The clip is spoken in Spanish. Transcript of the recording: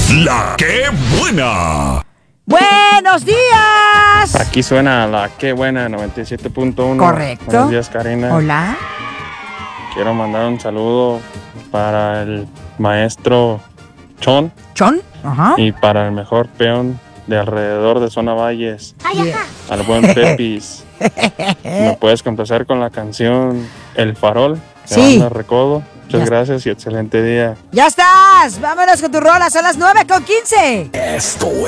La que buena. ¡Buenos días! Aquí suena la que buena 97.1. Correcto. Buenos días, Karina. Hola. Quiero mandar un saludo para el maestro Chon ¿Chon? Ajá. y para el mejor peón de alrededor de Zona Valles, Yeah. al buen Pepis. ¿Me puedes complacer con la canción El Farol de Sí. Banda Recodo? Muchas Ya. gracias y excelente día. ¡Ya estás! ¡Vámonos con tu rola! Son las 9:15. Esto